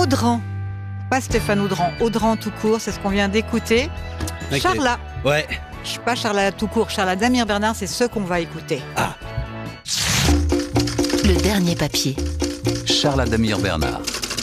Audran. Pas Stéphane Audran. Audran tout court, c'est ce qu'on vient d'écouter. Okay. Charla. Ouais. Pas Charla tout court. Charla Damir Bernard, c'est ce qu'on va écouter. Ah. Le dernier papier. Charla Damir Bernard.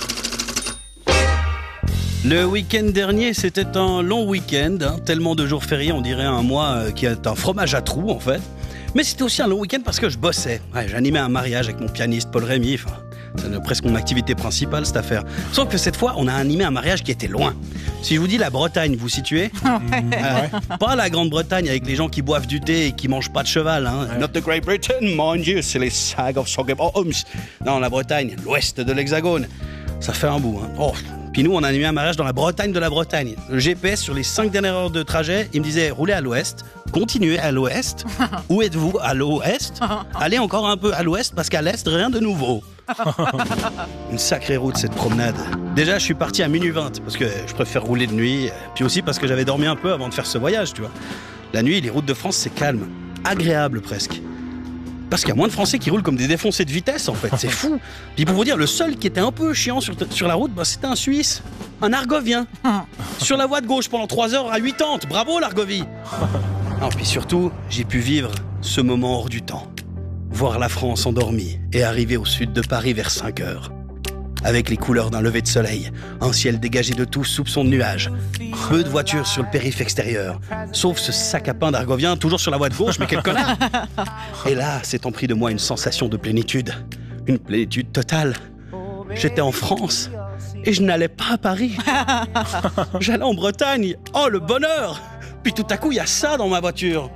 Le week-end dernier, c'était un long week-end, tellement de jours fériés, on dirait un mois qui est un fromage à trous en fait. Mais c'était aussi un long week-end parce que je bossais. Ouais, j'animais un mariage avec mon pianiste Paul Rémy. Enfin, c'est presque mon activité principale cette affaire. Sauf que cette fois, on a animé un mariage qui était loin. Si je vous dis la Bretagne, vous situez Pas la Grande-Bretagne avec les gens qui boivent du thé et qui mangent pas de cheval. Not the Great Britain, mind you, c'est les Sag of Sogge-Holmes. Non, la Bretagne, l'ouest de l'Hexagone. Ça fait un bout. Oh. Puis nous, on a animé un mariage dans la Bretagne de la Bretagne. Le GPS, sur les 5 dernières heures de trajet, il me disait roulez à l'ouest, continuez à l'ouest. Où êtes-vous? À l'ouest. Allez encore un peu à l'ouest parce qu'à l'est, rien de nouveau. Une sacrée route cette promenade. Déjà, je suis parti à minuit 20 parce que je préfère rouler de nuit. Puis aussi parce que j'avais dormi un peu avant de faire ce voyage, tu vois. La nuit, les routes de France, c'est calme. Agréable presque. Parce qu'il y a moins de Français qui roulent comme des défoncés de vitesse, en fait. C'est fou. Puis pour vous dire, le seul qui était un peu chiant sur la route, c'était un Suisse. Un Argovien. Sur la voie de gauche pendant 3 heures à 80. Bravo, l'Argovie. Non, puis surtout, j'ai pu vivre ce moment hors du temps. Voir la France endormie et arriver au sud de Paris vers 5 heures. Avec les couleurs d'un lever de soleil, un ciel dégagé de tout soupçon de nuages, peu de voitures sur le périph' extérieur, sauf ce sac à pain d'Argovien toujours sur la voie de gauche, mais quel connard. Et là, s'est empris de moi une sensation de plénitude, une plénitude totale. J'étais en France et je n'allais pas à Paris. J'allais en Bretagne. Oh, le bonheur. Puis tout à coup, il y a ça dans ma voiture.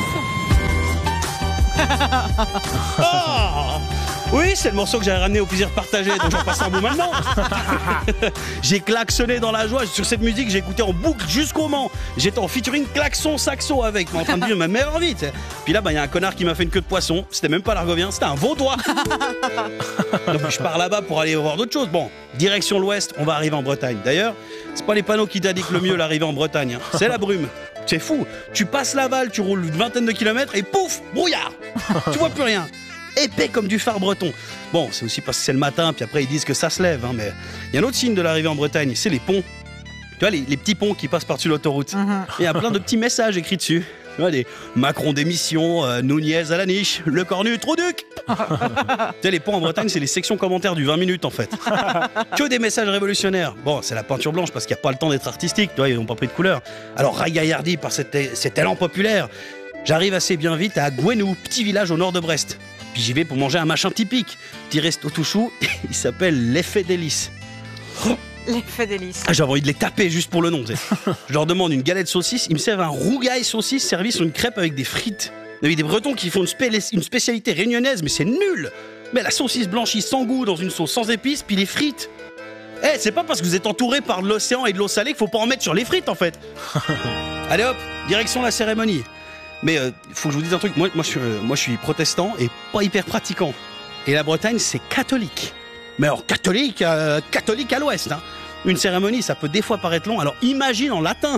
Oh, oui, c'est le morceau que j'avais ramené au plaisir partagé, donc j'en passe un bout maintenant. J'ai klaxonné dans la joie sur cette musique, j'ai écouté en boucle jusqu'au Mans. J'étais en featuring klaxon saxo avec, en train de dire ma meilleure envie. Puis là, il y a un connard qui m'a fait une queue de poisson. C'était même pas l'Argovien, c'était un vaudois. Donc je pars là-bas pour aller voir d'autres choses. Bon, direction l'ouest, on va arriver en Bretagne. D'ailleurs, c'est pas les panneaux qui t'indiquent le mieux l'arrivée en Bretagne, c'est la brume. C'est fou. Tu passes Laval, tu roules une vingtaine de kilomètres et pouf, brouillard. Tu vois plus rien. Épais comme du phare breton. Bon, c'est aussi parce que c'est le matin, puis après ils disent que ça se lève. Mais il y a un autre signe de l'arrivée en Bretagne, c'est les ponts. Tu vois, les petits ponts qui passent par-dessus l'autoroute. Il y a plein de petits messages écrits dessus. Tu vois, des Macron démission, Nunez à la niche, le cornu trop duc. Tu sais, les ponts en Bretagne, c'est les sections commentaires du 20 minutes en fait. Que des messages révolutionnaires. Bon, c'est la peinture blanche parce qu'il n'y a pas le temps d'être artistique, tu vois, ils n'ont pas pris de couleur. Alors, ragaillardi par cet élan populaire, j'arrive assez bien vite à Gouenou, petit village au nord de Brest. Puis j'y vais pour manger un machin typique. Petit resto tout chou, il s'appelle l'effet délice. L'effet délice. J'avais envie de les taper juste pour le nom. Je leur demande une galette saucisse, ils me servent un rougail saucisse servi sur une crêpe avec des frites. Il y a des Bretons qui font une spécialité réunionnaise, mais c'est nul. Mais la saucisse blanchie sans goût dans une sauce sans épices, puis les frites. C'est pas parce que vous êtes entouré par de l'océan et de l'eau salée qu'il faut pas en mettre sur les frites en fait. Allez hop, direction la cérémonie. Mais faut que je vous dise un truc, moi je suis protestant et pas hyper pratiquant. Et la Bretagne, c'est catholique. Mais alors catholique à l'ouest. Une cérémonie, ça peut des fois paraître long, alors imagine en latin.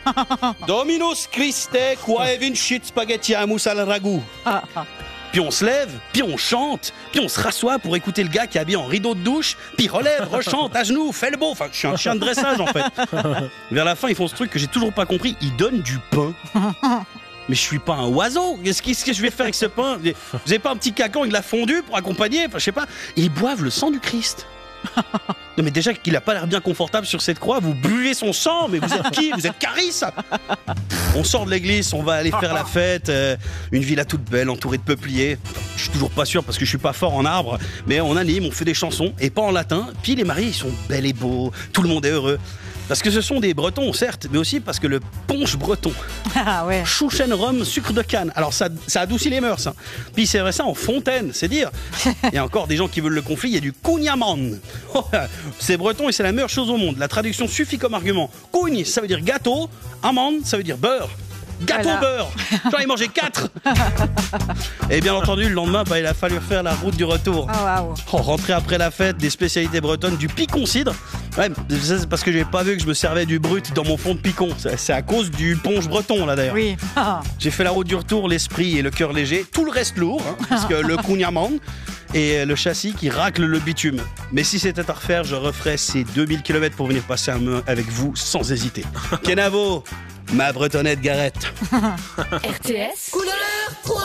Dominus Christe quae vincit spaghettiamus al ragout. Puis on se lève, puis on chante, puis on se rassoit pour écouter le gars qui est habillé en rideau de douche, puis relève, rechante, à genoux, fait le beau. Enfin, je suis un chien de dressage en fait. Vers la fin, ils font ce truc que j'ai toujours pas compris, ils donnent du pain. Mais je suis pas un oiseau. Qu'est-ce que je vais faire avec ce pain? Vous avez pas un petit cacan avec de la fondue pour accompagner? Enfin, je sais pas. Ils boivent le sang du Christ. Non mais déjà qu'il a pas l'air bien confortable sur cette croix, vous buvez son sang, mais vous êtes qui? Vous êtes Caris? On sort de l'église, on va aller faire la fête, une villa toute belle, entourée de peupliers. Je suis toujours pas sûr parce que je suis pas fort en arbre, mais on anime, on fait des chansons, et pas en latin, puis les mariés ils sont belles et beaux, tout le monde est heureux. Parce que ce sont des Bretons, certes, mais aussi parce que le punch breton. Ah ouais. Chouchen, rhum, sucre de canne. Alors ça adoucit les mœurs. Puis c'est vrai ça en fontaine, c'est dire. Il y a encore des gens qui veulent le conflit, il y a du cognaman. C'est breton et c'est la meilleure chose au monde. La traduction suffit comme argument. Cogne, ça veut dire gâteau. Amande, ça veut dire beurre. Gâteau voilà. Beurre. J'en ai mangé 4. Et bien entendu, le lendemain, il a fallu faire la route du retour. Oh, wow. Rentrer après la fête, des spécialités bretonnes, du picon cidre. Ouais, c'est parce que j'ai pas vu que je me servais du brut dans mon fond de picon. C'est à cause du punch breton, là d'ailleurs. Oui. J'ai fait la route du retour, l'esprit et le cœur léger. Tout le reste lourd, parce que le cognaman. et le châssis qui racle le bitume. Mais si c'était à refaire, je referais ces 2000 km pour venir passer un mois avec vous sans hésiter. Kenavo, ma bretonnette Garette. RTS. Couleur 3.